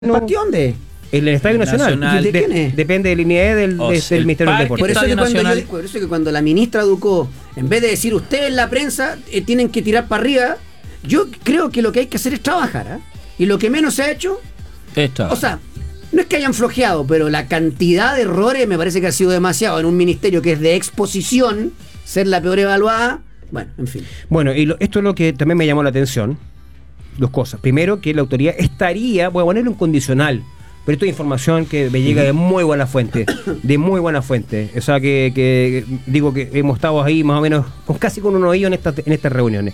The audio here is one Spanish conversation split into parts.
No. ¿Partido dónde? El Estadio Nacional. ¿De quién es? Depende del INE del Ministerio del Deporte. Por eso, Nacional. por eso que cuando la ministra Ducó, en vez de decir ustedes en la prensa tienen que tirar para arriba, yo creo que lo que hay que hacer es trabajar, ¿eh? Y lo que menos se ha hecho, o sea, no es que hayan flojeado, pero la cantidad de errores me parece que ha sido demasiado en un ministerio que es de exposición, ser la peor evaluada. Bueno, en fin. Bueno, y esto es lo que también me llamó la atención. Dos cosas. Primero, que la autoridad estaría, voy a ponerle un condicional, pero esto es información que me llega de muy buena fuente, O sea, que digo que hemos estado ahí más o menos casi con un oído en estas reuniones.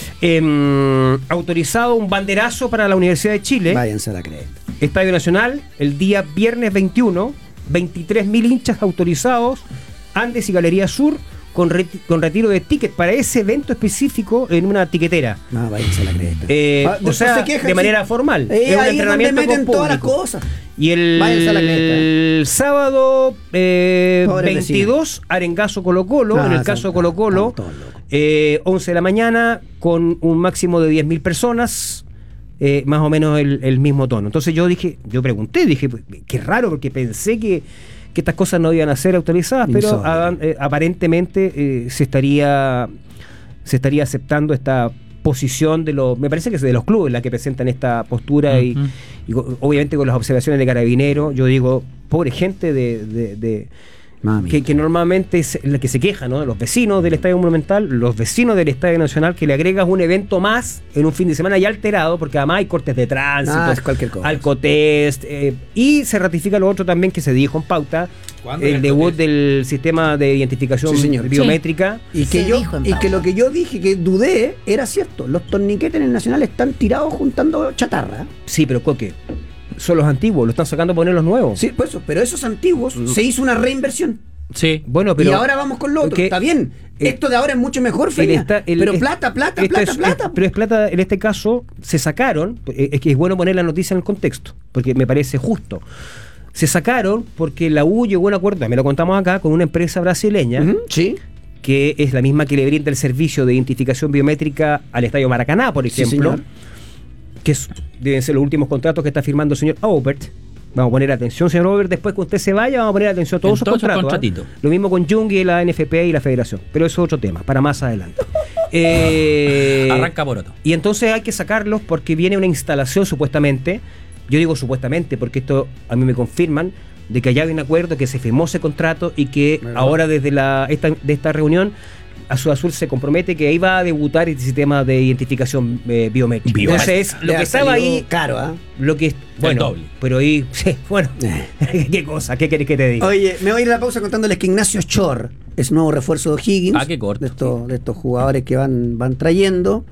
Autorizado un banderazo para la Universidad de Chile. Váyanse a la cresta. Estadio Nacional, el día viernes 21, 23.000 hinchas autorizados, Andes y Galería Sur, con retiro de tickets para ese evento específico en una tiquetera. No, váyanse a la cresta. O sea, de manera formal. Es un entrenamiento con público. Todas las cosas. Y el sábado 22, Arengazo Colo-Colo, en el caso de Colo-Colo, 11 de la mañana, con un máximo de 10.000 personas, más o menos el mismo tono. Entonces yo pregunté, dije, qué raro, porque pensé que estas cosas no iban a ser autorizadas, pero aparentemente se estaría aceptando esta posición me parece que es de los clubes la que presentan esta postura y obviamente con las observaciones de Carabineros. Yo digo, pobre gente que normalmente es la que se queja, ¿no? Los vecinos del Estadio Monumental, los vecinos del Estadio Nacional, que le agregas un evento más en un fin de semana ya alterado, porque además hay cortes de tránsito, alcotest, y se ratifica lo otro también que se dijo en pauta, el debut del sistema de identificación biométrica. Sí. Y que lo que yo dije, que dudé, era cierto. Los torniquetes en el Nacional están tirados juntando chatarra. Sí, pero Coque, son los antiguos, lo están sacando a poner los nuevos. Sí, pues eso, pero esos antiguos se hizo una reinversión. Sí, bueno, pero. Y ahora vamos con lo otro. Está bien. Esto de ahora es mucho mejor, Feña. Pero plata. Pero es plata, en este caso, se sacaron. Es que es bueno poner la noticia en el contexto, porque me parece justo. Se sacaron porque la U llegó a un acuerdo, me lo contamos acá, con una empresa brasileña. Sí. Que es la misma que le brinda el servicio de identificación biométrica al Estadio Maracaná, por ejemplo. Sí, que deben ser los últimos contratos que está firmando el señor Aubert. Vamos a poner atención, señor Aubert, después que usted se vaya, vamos a poner atención a todos sus contratos. Lo mismo con Jung y la NFP y la Federación, pero eso es otro tema, para más adelante. Arranca por otro. Y entonces hay que sacarlos porque viene una instalación supuestamente, yo digo supuestamente porque esto a mí me confirman, de que allá hay un acuerdo, que se firmó ese contrato y que ahora desde esta reunión Azul Azul se compromete que ahí va a debutar este sistema de identificación biométrica. Entonces, lo que estaba ahí, caro, ¿eh? Lo que bueno, doble. Pero ahí, sí, bueno, qué cosa, ¿qué querés que te diga? Oye, me voy a ir a la pausa contándoles que Ignacio Schor es nuevo refuerzo de O'Higgins. Qué corto. De estos jugadores que van trayendo.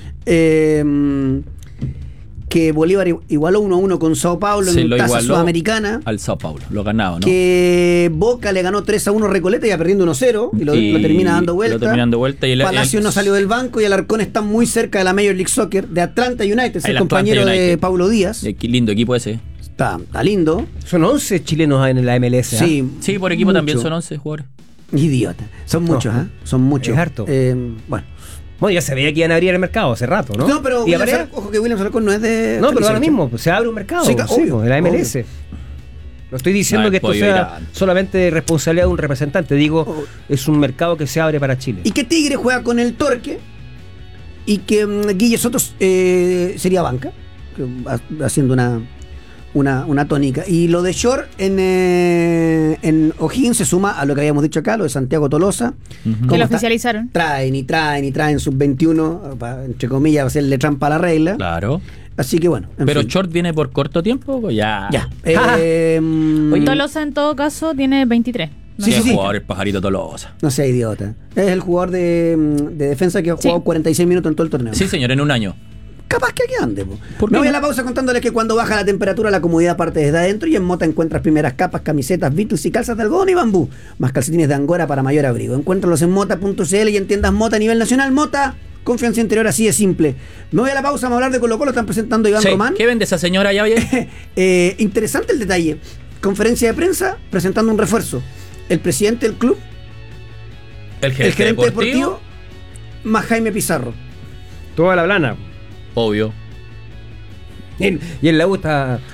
Que Bolívar igualó 1-1 con Sao Paulo en tasa sudamericana. Al Sao Paulo, lo ganaba, ¿no? Que Boca le ganó 3-1 Recoleta, ya perdiendo 1-0 y lo termina dando vuelta. Y Palacio no salió del banco y Alarcón está muy cerca de la Major League Soccer de Atlanta United, es el compañero de Paulo Díaz. Qué lindo equipo ese. Está lindo. Son 11 chilenos en la MLS. Sí, sí, por equipo también son 11 jugadores. Idiota. Son muchos, Son muchos. Es harto. Bueno, ya se veía que iban a abrir el mercado hace rato, ¿no? No, pero ojo que William Alarcón no es de... No, pero ahora mismo, se abre un mercado. Sí, obvio, de la MLS. Obvio. No estoy diciendo que esto sea solamente responsabilidad de un representante. Digo, es un mercado que se abre para Chile. Y que Tigre juega con el Torque y que Guille Soto sería banca, haciendo una tónica. Y lo de Shore en O'Higgins se suma a lo que habíamos dicho acá, lo de Santiago Tolosa. Que lo oficializaron. Traen sub-21, entre comillas, va a hacerle trampa a la regla. Claro. Así que bueno. ¿Pero Short viene por corto tiempo? Pues ya. Tolosa en todo caso tiene 23. Sí. Jugador el pajarito Tolosa. No sea idiota. Es el jugador de defensa que ha jugado 46 minutos en todo el torneo. Sí, señor, en un año. Capaz que aquí ande. Me voy a la pausa contándoles que cuando baja la temperatura la comodidad parte desde adentro y en Mota encuentras primeras capas, camisetas, Vitus y calzas de algodón y bambú, más calcetines de Angora para mayor abrigo. Encuéntralos en mota.cl y en tiendas Mota a nivel nacional. Mota, confianza interior, así de simple. Me voy a la pausa, vamos a hablar de Colo-Colo, están presentando a Iván Román. ¿Qué vende esa señora ya, oye? Interesante el detalle. Conferencia de prensa presentando un refuerzo. El presidente del club, el gerente deportivo, más Jaime Pizarro. Toda la blana. Obvio. Y en la U está